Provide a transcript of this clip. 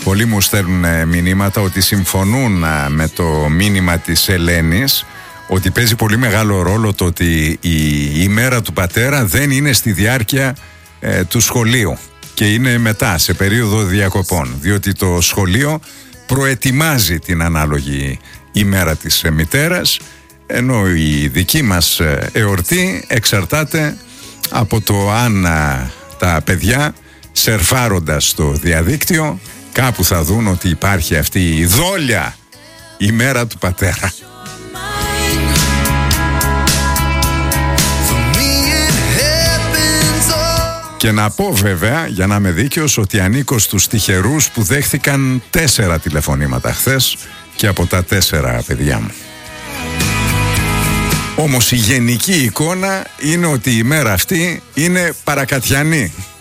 Πολλοί μου στέλνουν μηνύματα ότι συμφωνούν με το μήνυμα της Ελένης, ότι παίζει πολύ μεγάλο ρόλο το ότι η ημέρα του πατέρα δεν είναι στη διάρκεια του σχολείου και είναι μετά, σε περίοδο διακοπών, διότι το σχολείο προετοιμάζει την ανάλογη ημέρα της μητέρας, ενώ η δική μας εορτή εξαρτάται από το αν τα παιδιά, σερφάροντας το διαδίκτυο, κάπου θα δουν ότι υπάρχει αυτή η δόλια ημέρα του πατέρα. Και να πω βέβαια, για να είμαι δίκαιος, ότι ανήκω στους τυχερούς που δέχθηκαν 4 τηλεφωνήματα χθες και από τα 4 παιδιά μου. Όμως η γενική εικόνα είναι ότι η μέρα αυτή είναι παρακατιανή.